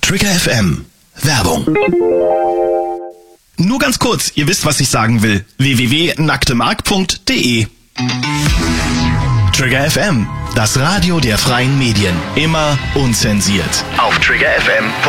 Trigger FM. Werbung. Nur ganz kurz, ihr wisst, was ich sagen will. www.nacktemark.de. Trigger FM, das Radio der freien Medien. Immer unzensiert. Auf triggerfm.de.